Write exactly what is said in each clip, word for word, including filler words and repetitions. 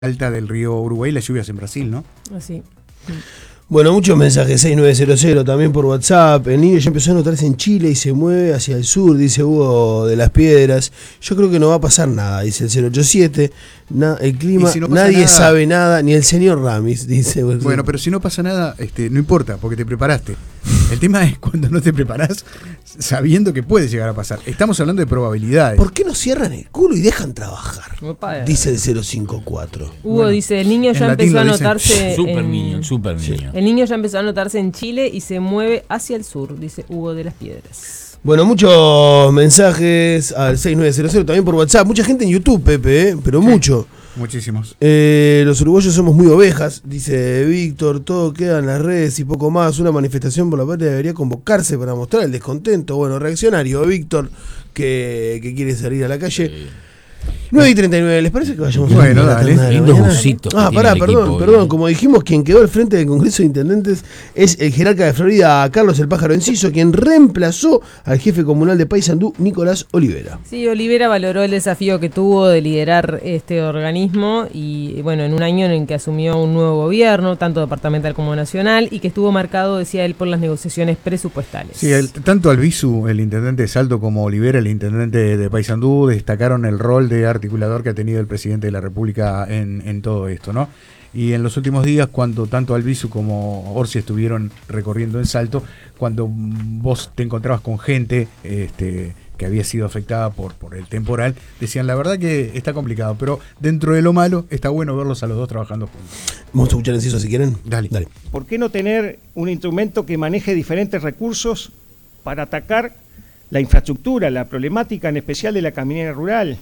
alta del río Uruguay, las lluvias en Brasil, ¿no? Así. Bueno, muchos mensajes, seis nueve cero cero, también por WhatsApp. El niño ya empezó a notarse en Chile y se mueve hacia el sur, dice Hugo de las Piedras. Yo creo que no va a pasar nada, dice el cero ocho siete. Na, el clima, si no nadie nada, sabe nada, ni el señor Ramis, dice. Bueno, pero si no pasa nada, este, no importa, porque te preparaste. El tema es cuando no te preparás sabiendo que puede llegar a pasar. Estamos hablando de probabilidades. ¿Por qué no cierran el culo y dejan trabajar? Opa, dice el cero cinco cuatro. Hugo bueno, dice, el niño ya empezó a notarse... Super en... niño, super niño. Sí. El niño ya empezó a notarse en Chile y se mueve hacia el sur, dice Hugo de las Piedras. Bueno, muchos mensajes al seis nueve cero cero, también por WhatsApp. Mucha gente en YouTube, Pepe, ¿eh? Pero sí, mucho. Muchísimos. Eh, los uruguayos somos muy ovejas, dice Víctor. Todo queda en las redes y poco más. Una manifestación por la patria debería convocarse para mostrar el descontento. Bueno, reaccionario, Víctor, que, que quiere salir a la calle. Sí. nueve y treinta y nueve, ¿les parece que vayamos bueno, a la dale. Ah, pará, perdón, equipo, perdón. Como dijimos, quien quedó al frente del Congreso de Intendentes es el jerarca de Florida, Carlos el Pájaro Enciso, quien reemplazó al jefe comunal de Paysandú, Nicolás Olivera. Sí, Olivera valoró el desafío que tuvo de liderar este organismo y, bueno, en un año en el que asumió un nuevo gobierno, tanto departamental como nacional, y que estuvo marcado, decía él, por las negociaciones presupuestales. Sí, el, tanto Albizu, el intendente de Salto, como Olivera, el intendente de Paysandú, destacaron el rol de articulador que ha tenido el presidente de la República en, en todo esto, ¿no? Y en los últimos días, cuando tanto Albizu como Orsi estuvieron recorriendo en Salto, cuando vos te encontrabas con gente este, que había sido afectada por, por el temporal, decían, la verdad que está complicado, pero dentro de lo malo, está bueno verlos a los dos trabajando juntos. Vamos a escuchar Enciso si quieren. Dale. Dale. ¿Por qué no tener un instrumento que maneje diferentes recursos para atacar la infraestructura, la problemática en especial de la caminera rural?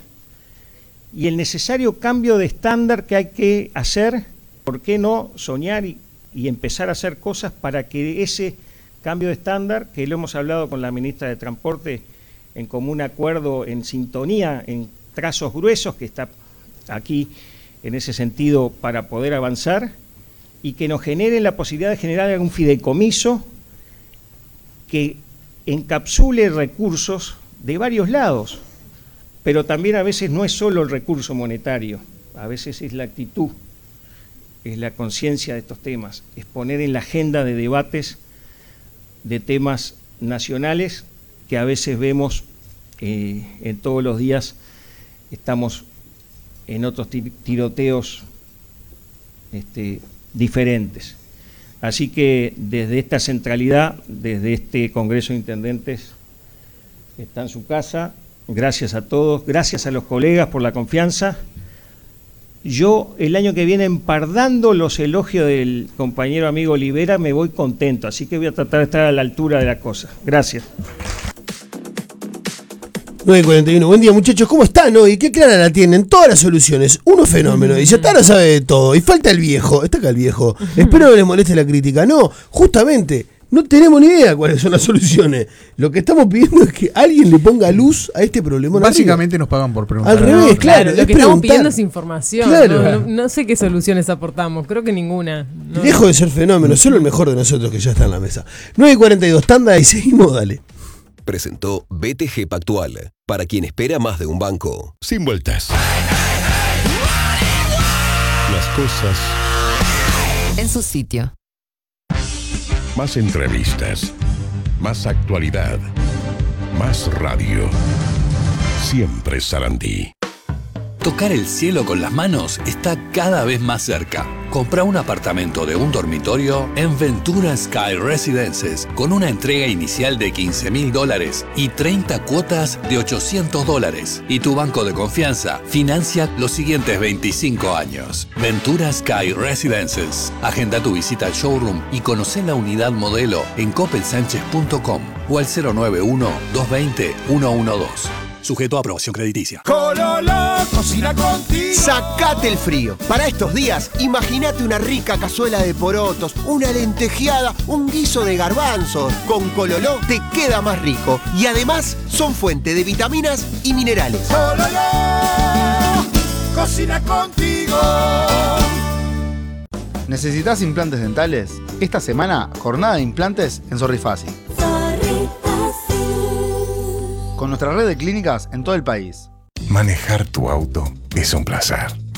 Y el necesario cambio de estándar que hay que hacer, ¿por qué no soñar y, y empezar a hacer cosas para que ese cambio de estándar, que lo hemos hablado con la ministra de Transporte en común acuerdo, en sintonía, en trazos gruesos, que está aquí en ese sentido para poder avanzar, y que nos genere la posibilidad de generar algún fideicomiso que encapsule recursos de varios lados? Pero también a veces no es solo el recurso monetario, a veces es la actitud, es la conciencia de estos temas, es poner en la agenda de debates de temas nacionales que a veces vemos eh, en todos los días, estamos en otros tiroteos este, diferentes. Así que desde esta centralidad, desde este Congreso de Intendentes, está en su casa. Gracias a todos, gracias a los colegas por la confianza. Yo el año que viene, empardando los elogios del compañero amigo Olivera, me voy contento, así que voy a tratar de estar a la altura de la cosa. Gracias. nueve cuarenta y uno, buen día muchachos, ¿cómo están hoy? ¿Qué clara la tienen? Todas las soluciones, uno fenómeno, y Yatara sabe de todo, y falta el viejo, está acá el viejo, espero no les moleste la crítica, no, justamente... No tenemos ni idea cuáles son las soluciones. Lo que estamos pidiendo es que alguien le ponga luz a este problema. Básicamente arriba. Nos pagan por preguntar. Al revés, no, claro. claro lo que preguntar. Estamos pidiendo es información. Claro. No, no, no sé qué soluciones aportamos. Creo que ninguna. No. Dejo de ser fenómeno. Solo el mejor de nosotros que ya está en la mesa. nueve y cuarenta y dos, tanda y seguimos, dale. Presentó B T G Pactual. Para quien espera más de un banco. Sin vueltas. Las cosas en su sitio. Más entrevistas, más actualidad, más radio. Siempre Sarandí. Tocar el cielo con las manos está cada vez más cerca. Compra un apartamento de un dormitorio en Ventura Sky Residences con una entrega inicial de quince mil dólares y treinta cuotas de ochocientos dólares. Y tu banco de confianza financia los siguientes veinticinco años. Ventura Sky Residences. Agenda tu visita al showroom y conoce la unidad modelo en coppel sánchez punto com o al cero nueve uno, dos dos cero, uno uno dos. Sujeto a aprobación crediticia. Cololo, cocina contigo. Sacate el frío. Para estos días, imagínate una rica cazuela de porotos, una lentejeada, un guiso de garbanzos. Con Cololo te queda más rico. Y además, son fuente de vitaminas y minerales. Cololo, cocina contigo. ¿Necesitas implantes dentales? Esta semana, jornada de implantes en Sorrifácil. Con nuestra red de clínicas en todo el país. Manejar tu auto es un placer.